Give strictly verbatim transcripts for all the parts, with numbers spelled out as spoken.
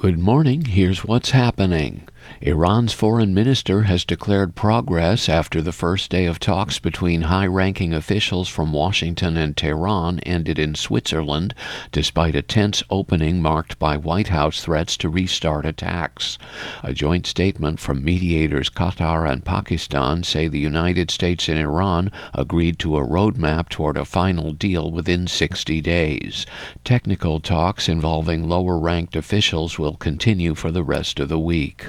Good morning. Here's what's happening. Iran's foreign minister has declared progress after the first day of talks between high-ranking officials from Washington and Tehran ended in Switzerland, despite a tense opening marked by White House threats to restart attacks. A joint statement from mediators Qatar and Pakistan say the United States and Iran agreed to a roadmap toward a final deal within sixty days. Technical talks involving lower-ranked officials will continue for the rest of the week.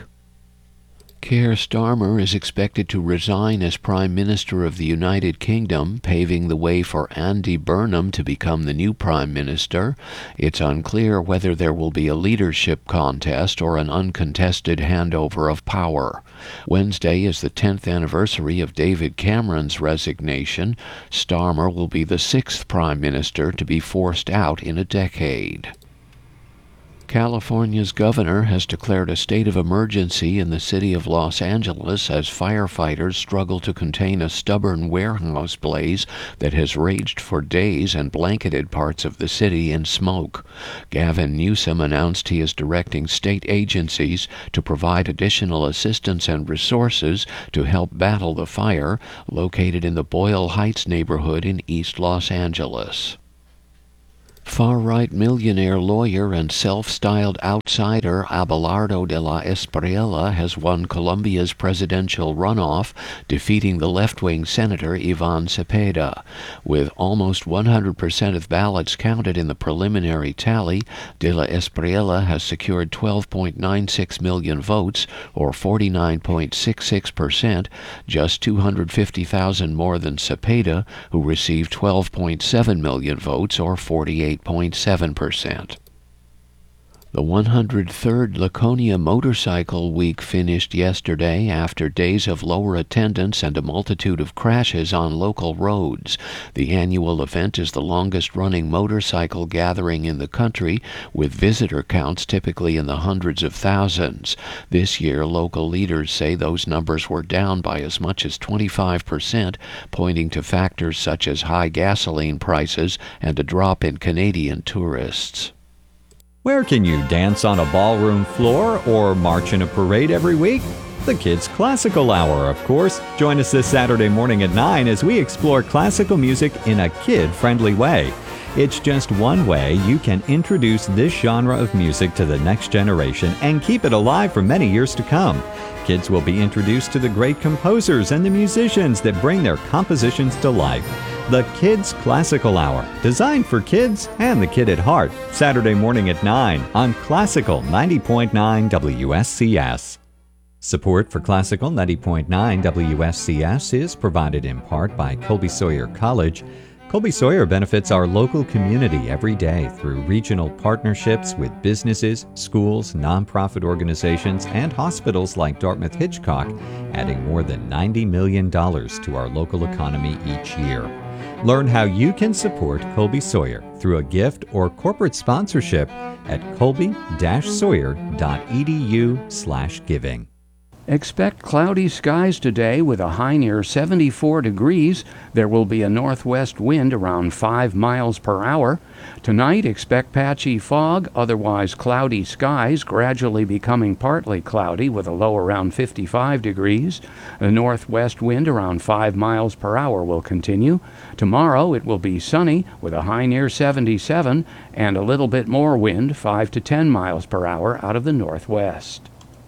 Keir Starmer is expected to resign as Prime Minister of the United Kingdom, paving the way for Andy Burnham to become the new Prime Minister. It's unclear whether there will be a leadership contest or an uncontested handover of power. Wednesday is the tenth anniversary of David Cameron's resignation. Starmer will be the sixth Prime Minister to be forced out in a decade. California's governor has declared a state of emergency in the city of Los Angeles as firefighters struggle to contain a stubborn warehouse blaze that has raged for days and blanketed parts of the city in smoke. Gavin Newsom announced he is directing state agencies to provide additional assistance and resources to help battle the fire located in the Boyle Heights neighborhood in East Los Angeles. Far-right millionaire lawyer and self-styled outsider Abelardo de la Espriella has won Colombia's presidential runoff, defeating the left-wing senator Ivan Cepeda. With almost one hundred percent of ballots counted in the preliminary tally, de la Espriella has secured twelve point nine six million votes, or forty-nine point six six percent, just two hundred fifty thousand more than Cepeda, who received twelve point seven million votes, or forty-eight point seven percent. The one hundred third Laconia Motorcycle Week finished yesterday after days of lower attendance and a multitude of crashes on local roads. The annual event is the longest-running motorcycle gathering in the country, with visitor counts typically in the hundreds of thousands. This year, local leaders say those numbers were down by as much as twenty-five percent, pointing to factors such as high gasoline prices and a drop in Canadian tourists. Where can you dance on a ballroom floor or march in a parade every week? The Kids Classical Hour, of course. Join us this Saturday morning at nine as we explore classical music in a kid-friendly way. It's just one way you can introduce this genre of music to the next generation and keep it alive for many years to come. Kids will be introduced to the great composers and the musicians that bring their compositions to life. The Kids Classical Hour, designed for kids and the kid at heart. Saturday morning at nine on Classical ninety point nine W S C S. Support for Classical ninety point nine W S C S is provided in part by Colby Sawyer College. Colby Sawyer benefits our local community every day through regional partnerships with businesses, schools, nonprofit organizations, and hospitals like Dartmouth Hitchcock, adding more than ninety million dollars to our local economy each year. Learn how you can support Colby Sawyer through a gift or corporate sponsorship at colby dash sawyer dot e d u slash giving. Expect cloudy skies today with a high near seventy-four degrees. There will be a northwest wind around five miles per hour. Tonight, expect patchy fog, otherwise cloudy skies, gradually becoming partly cloudy with a low around fifty-five degrees. The northwest wind around five miles per hour will continue. Tomorrow, it will be sunny with a high near seventy-seven and a little bit more wind, five to ten miles per hour out of the northwest.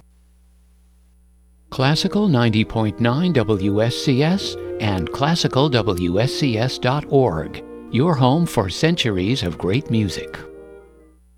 Classical ninety point nine W S C S and classical W S C S dot org, your home for centuries of great music.